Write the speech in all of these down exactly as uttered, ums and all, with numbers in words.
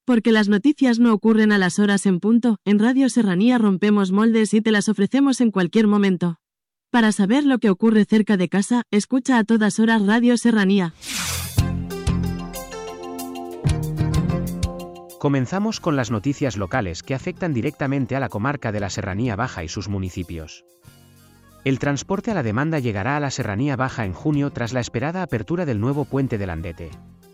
Porque las noticias no ocurren a las horas en punto, en Radio Serranía rompemos moldes y te las ofrecemos en cualquier momento. Para saber lo que ocurre cerca de casa, escucha a todas horas Radio Serranía. Comenzamos con las noticias locales que afectan directamente a la comarca de la Serranía Baja y sus municipios. El transporte a la demanda llegará a la Serranía Baja en junio tras la esperada apertura del nuevo puente de Landete.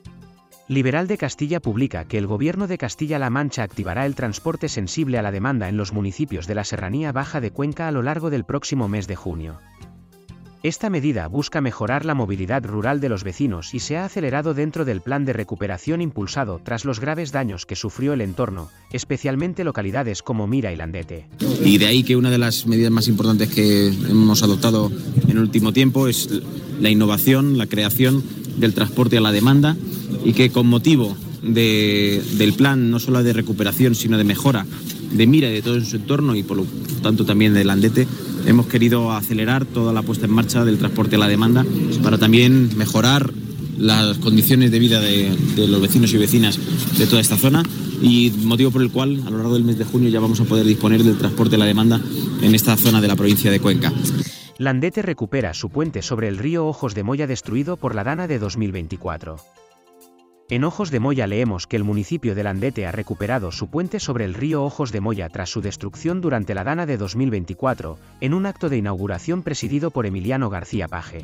Liberal de Castilla publica que el Gobierno de Castilla-La Mancha activará el transporte sensible a la demanda en los municipios de la Serranía Baja de Cuenca a lo largo del próximo mes de junio. Esta medida busca mejorar la movilidad rural de los vecinos y se ha acelerado dentro del plan de recuperación impulsado tras los graves daños que sufrió el entorno, especialmente localidades como Mira y Landete. Y de ahí que una de las medidas más importantes que hemos adoptado en el último tiempo es la innovación, la creación del transporte a la demanda, y que con motivo de, del plan no solo de recuperación sino de mejora de Mira y de todo su entorno y por lo tanto también de Landete, hemos querido acelerar toda la puesta en marcha del transporte a la demanda para también mejorar las condiciones de vida de, de los vecinos y vecinas de toda esta zona, y motivo por el cual a lo largo del mes de junio ya vamos a poder disponer del transporte a la demanda en esta zona de la provincia de Cuenca. Landete recupera su puente sobre el río Ojos de Moya destruido por la Dana de dos mil veinticuatro. En Ojos de Moya leemos que el municipio de Landete ha recuperado su puente sobre el río Ojos de Moya tras su destrucción durante la Dana de dos mil veinticuatro, en un acto de inauguración presidido por Emiliano García Paje.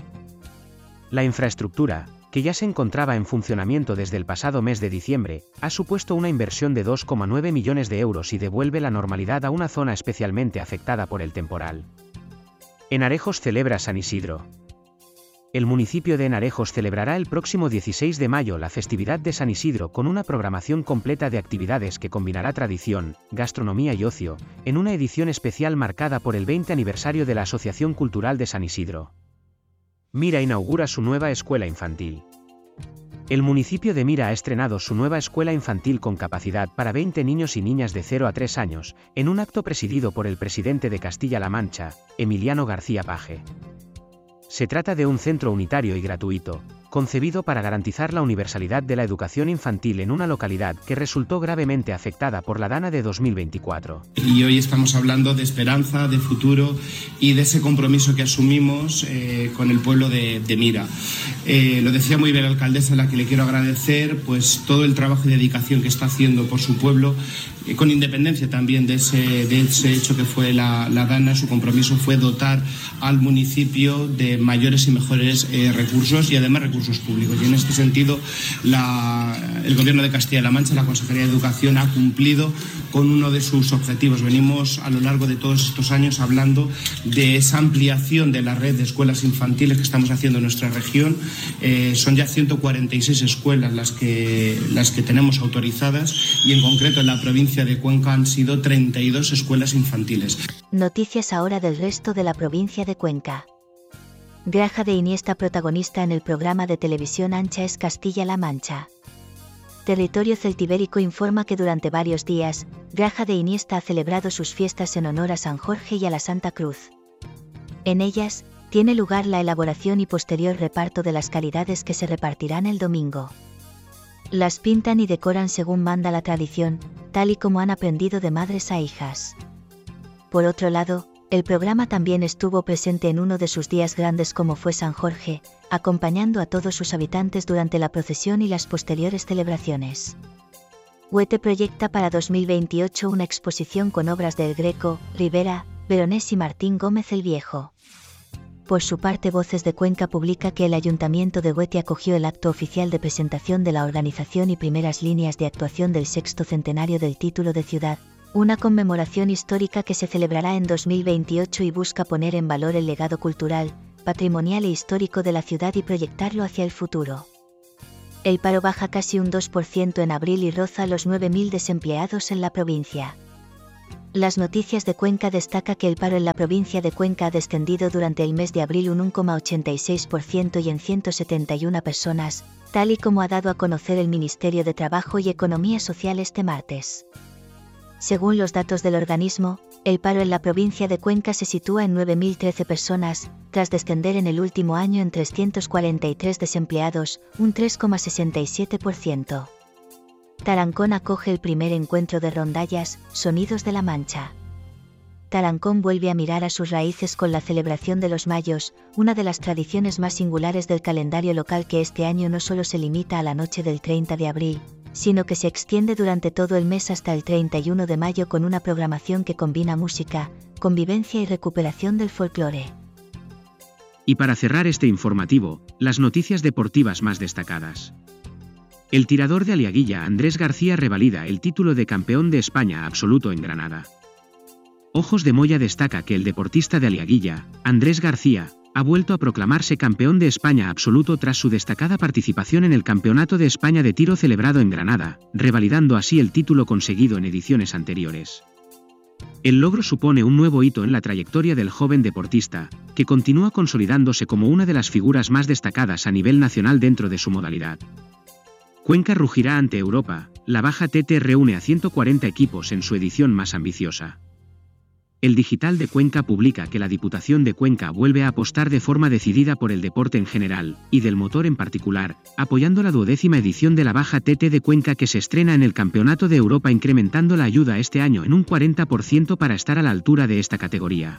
La infraestructura, que ya se encontraba en funcionamiento desde el pasado mes de diciembre, ha supuesto una inversión de dos coma nueve millones de euros y devuelve la normalidad a una zona especialmente afectada por el temporal. Enarejos celebra San Isidro. El municipio de Enarejos celebrará el próximo dieciséis de mayo la festividad de San Isidro con una programación completa de actividades que combinará tradición, gastronomía y ocio, en una edición especial marcada por el veinte aniversario de la Asociación Cultural de San Isidro. Mira inaugura su nueva escuela infantil. El municipio de Mira ha estrenado su nueva escuela infantil con capacidad para veinte niños y niñas de cero a tres años, en un acto presidido por el presidente de Castilla-La Mancha, Emiliano García Paje. Se trata de un centro unitario y gratuito, concebido para garantizar la universalidad de la educación infantil en una localidad que resultó gravemente afectada por la Dana de dos mil veinticuatro. Y hoy estamos hablando de esperanza, de futuro y de ese compromiso que asumimos eh, con el pueblo de, de Mira. Eh, lo decía muy bien la alcaldesa, a la que le quiero agradecer pues todo el trabajo y dedicación que está haciendo por su pueblo, eh, con independencia también de ese, de ese hecho que fue la, la Dana. Su compromiso fue dotar al municipio de mayores y mejores eh, recursos y además recursos públicos, y en este sentido la, el Gobierno de Castilla-La Mancha, la Consejería de Educación, ha cumplido con uno de sus objetivos. Venimos a lo largo de todos estos años hablando de esa ampliación de la red de escuelas infantiles que estamos haciendo en nuestra región. Eh, son ya ciento cuarenta y seis escuelas las que, las que tenemos autorizadas, y en concreto en la provincia de Cuenca han sido treinta y dos escuelas infantiles. Noticias ahora del resto de la provincia de Cuenca. Granja de Iniesta protagonista en el programa de televisión Ancha es Castilla-La Mancha. Territorio Celtibérico informa que durante varios días, Granja de Iniesta ha celebrado sus fiestas en honor a San Jorge y a la Santa Cruz. En ellas, tiene lugar la elaboración y posterior reparto de las caridades que se repartirán el domingo. Las pintan y decoran según manda la tradición, tal y como han aprendido de madres a hijas. Por otro lado, el programa también estuvo presente en uno de sus días grandes como fue San Jorge, acompañando a todos sus habitantes durante la procesión y las posteriores celebraciones. Huete proyecta para dos mil veintiocho una exposición con obras de El Greco, Rivera, Veronés y Martín Gómez el Viejo. Por su parte, Voces de Cuenca publica que el Ayuntamiento de Huete acogió el acto oficial de presentación de la organización y primeras líneas de actuación del sexto centenario del título de ciudad, una conmemoración histórica que se celebrará en dos mil veintiocho y busca poner en valor el legado cultural, patrimonial e histórico de la ciudad y proyectarlo hacia el futuro. El paro baja casi un dos por ciento en abril y roza los nueve mil desempleados en la provincia. Las Noticias de Cuenca destaca que el paro en la provincia de Cuenca ha descendido durante el mes de abril un uno coma ochenta y seis por ciento y en ciento setenta y una personas, tal y como ha dado a conocer el Ministerio de Trabajo y Economía Social este martes. Según los datos del organismo, el paro en la provincia de Cuenca se sitúa en nueve mil trece personas, tras descender en el último año en trescientos cuarenta y tres desempleados, un tres coma sesenta y siete por ciento. Tarancón acoge el primer encuentro de rondallas, Sonidos de la Mancha. Tarancón vuelve a mirar a sus raíces con la celebración de los Mayos, una de las tradiciones más singulares del calendario local que este año no solo se limita a la noche del treinta de abril, sino que se extiende durante todo el mes hasta el treinta y uno de mayo con una programación que combina música, convivencia y recuperación del folclore. Y para cerrar este informativo, las noticias deportivas más destacadas. El tirador de Aliaguilla Andrés García revalida el título de campeón de España absoluto en Granada. Ojos de Moya destaca que el deportista de Aliaguilla, Andrés García, ha vuelto a proclamarse campeón de España absoluto tras su destacada participación en el Campeonato de España de Tiro celebrado en Granada, revalidando así el título conseguido en ediciones anteriores. El logro supone un nuevo hito en la trayectoria del joven deportista, que continúa consolidándose como una de las figuras más destacadas a nivel nacional dentro de su modalidad. Cuenca rugirá ante Europa, la Baja T T reúne a ciento cuarenta equipos en su edición más ambiciosa. El Digital de Cuenca publica que la Diputación de Cuenca vuelve a apostar de forma decidida por el deporte en general, y del motor en particular, apoyando la duodécima edición de la Baja T T de Cuenca que se estrena en el Campeonato de Europa incrementando la ayuda este año en un cuarenta por ciento para estar a la altura de esta categoría.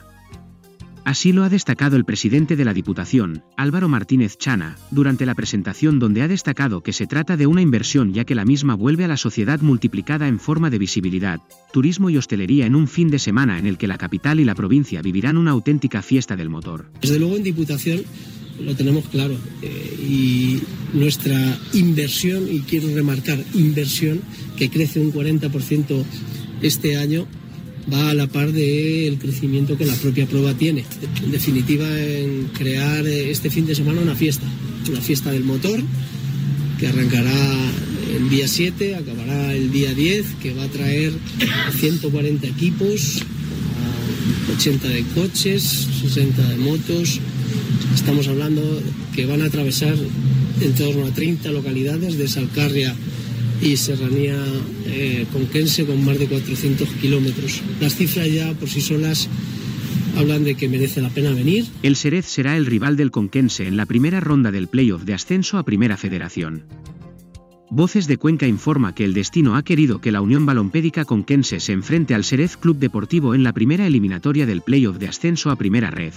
Así lo ha destacado el presidente de la Diputación, Álvaro Martínez Chana, durante la presentación donde ha destacado que se trata de una inversión ya que la misma vuelve a la sociedad multiplicada en forma de visibilidad, turismo y hostelería en un fin de semana en el que la capital y la provincia vivirán una auténtica fiesta del motor. Desde luego en Diputación lo tenemos claro eh, y nuestra inversión, y quiero remarcar inversión, que crece un cuarenta por ciento este año, va a la par del crecimiento que la propia prueba tiene. En definitiva, en crear este fin de semana una fiesta, una fiesta del motor, que arrancará el día siete, acabará el día diez, que va a traer ciento cuarenta equipos, ochenta de coches, sesenta de motos. Estamos hablando que van a atravesar en torno a treinta localidades de Salcarria y Serranía eh, Conquense con más de cuatrocientos kilómetros. Las cifras ya por sí solas hablan de que merece la pena venir. El Xerez será el rival del Conquense en la primera ronda del playoff de ascenso a Primera Federación. Voces de Cuenca informa que el destino ha querido que la Unión Balompédica Conquense se enfrente al Xerez Club Deportivo en la primera eliminatoria del playoff de ascenso a Primera Red.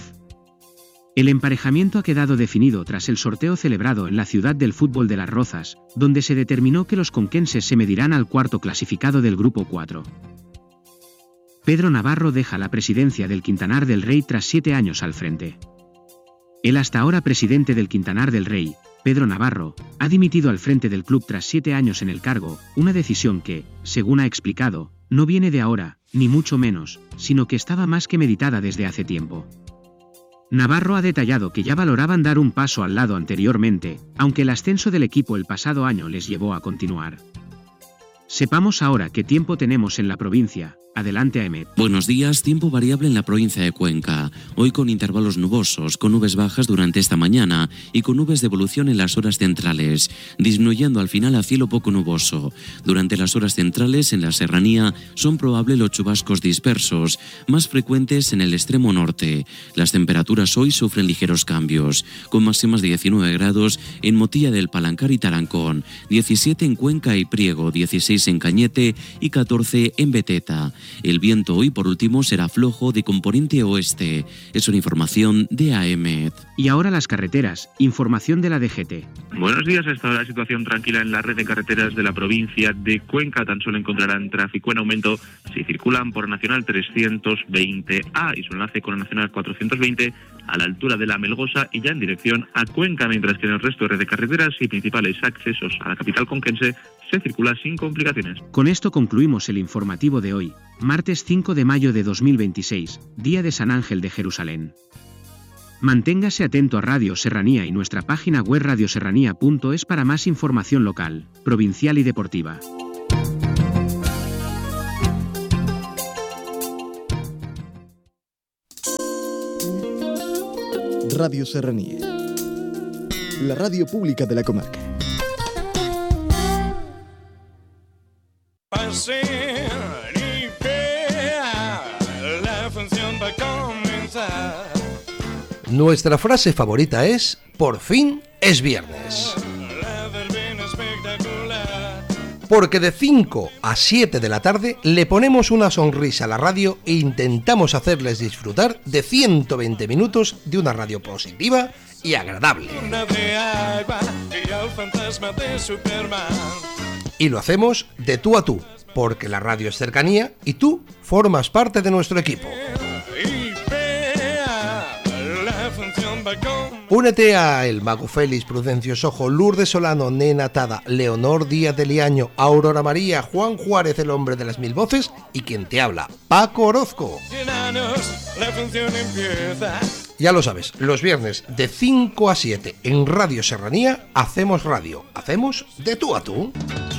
El emparejamiento ha quedado definido tras el sorteo celebrado en la ciudad del fútbol de Las Rozas, donde se determinó que los conquenses se medirán al cuarto clasificado del Grupo cuatro. Pedro Navarro deja la presidencia del Quintanar del Rey tras siete años al frente. El hasta ahora presidente del Quintanar del Rey, Pedro Navarro, ha dimitido al frente del club tras siete años en el cargo, una decisión que, según ha explicado, no viene de ahora, ni mucho menos, sino que estaba más que meditada desde hace tiempo. Navarro ha detallado que ya valoraban dar un paso al lado anteriormente, aunque el ascenso del equipo el pasado año les llevó a continuar. Sepamos ahora qué tiempo tenemos en la provincia. Adelante, Aemet. Buenos días, tiempo variable en la provincia de Cuenca. Hoy con intervalos nubosos, con nubes bajas durante esta mañana y con nubes de evolución en las horas centrales, disminuyendo al final a cielo poco nuboso. Durante las horas centrales en la serranía son probables los chubascos dispersos, más frecuentes en el extremo norte. Las temperaturas hoy sufren ligeros cambios, con máximas de diecinueve grados en Motilla del Palancar y Tarancón, diecisiete en Cuenca y Priego, dieciséis en Cañete y catorce en Beteta. El viento hoy, por último, será flojo de componente oeste. Es una información de AEMET. Y ahora las carreteras. Información de la D G T. Buenos días. Hasta ahora situación tranquila en la red de carreteras de la provincia de Cuenca. Tan solo encontrarán tráfico en aumento si circulan por Nacional trescientos veinte A y su enlace con la Nacional cuatrocientos veinte a la altura de la Melgosa y ya en dirección a Cuenca, mientras que en el resto de red de carreteras y principales accesos a la capital conquense se circula sin complicaciones. Con esto concluimos el informativo de hoy, martes cinco de mayo de dos mil veintiséis, día de San Ángel de Jerusalén. Manténgase atento a Radio Serranía y nuestra página web radio serranía punto es para más información local, provincial y deportiva. Radio Serranía, la radio pública de la comarca. Nuestra frase favorita es: por fin es viernes. porque de cinco a siete de la tarde le ponemos una sonrisa a la radio e intentamos hacerles disfrutar de ciento veinte minutos de una radio positiva y agradable. Y lo hacemos de tú a tú, porque la radio es cercanía y tú formas parte de nuestro equipo. Únete a El Mago Félix, Prudencio Sojo, Lourdes Solano, Nena Tada, Leonor Díaz de Liaño, Aurora María, Juan Juárez, el hombre de las mil voces, y quien te habla, Paco Orozco. Ya lo sabes, los viernes de cinco a siete en Radio Serranía hacemos radio, hacemos de tú a tú.